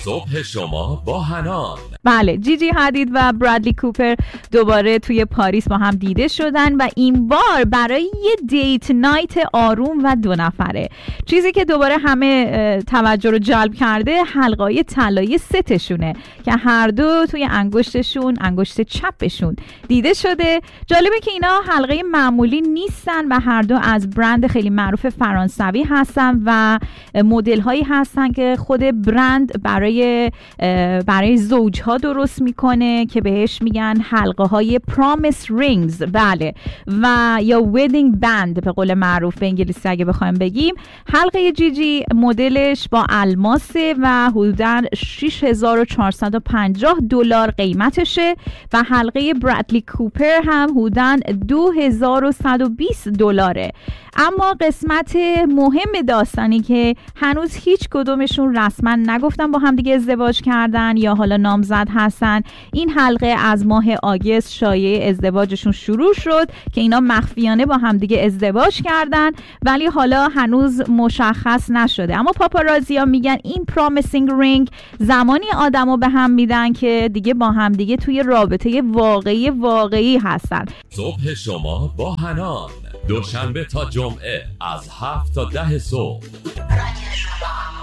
صبح شما با حنان. بله، جیجی حدید و برادلی کوپر دوباره توی پاریس با هم دیده شدن و این بار برای یه دیت نایت آروم و 2 نفره. چیزی که دوباره همه توجه رو جلب کرده حلقه‌های طلایی ستشونه که هر دو توی انگشت چپشون دیده شده. جالبه که اینا حلقه معمولی نیستن و هر دو از برند خیلی معروف فرانسوی هستن و مدل هایی هستن که خود برند برای زوجها درست میکنه که بهش میگن حلقه های پرامیس رینگز، بله، و یا ویدینگ بند به قول معروف به انگلیسی اگه بخوایم بگیم. حلقه جیجی مدلش با الماسه و حدوداً $6450 قیمتشه و حلقه برادلی کوپر هم حدوداً $2120. اما قسمت مهم داستانی که هنوز هیچ کدومشون رسما نگفتن با هم دیگه ازدواج کردن یا حالا نامزد هستن. این حلقه از ماه آگوست شایعه ازدواجشون شروع شد که اینا مخفیانه با هم دیگه ازدواج کردن، ولی حالا هنوز مشخص نشده. اما پاپارازیا میگن این پرامیسینگ رینگ زمانی آدمو به هم میدن که دیگه با هم دیگه توی رابطه واقعی هستن. صبح شما با حنان، دوشنبه تا جمعه از 7 تا 10 صبح.